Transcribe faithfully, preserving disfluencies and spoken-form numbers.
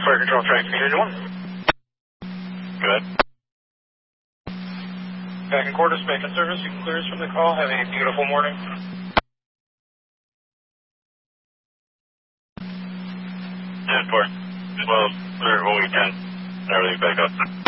Fire control track community one. Good. Back in quarters, back in service. You can clear us from the call. Have a beautiful morning. ten four. Well, clear when we can. Everything back up.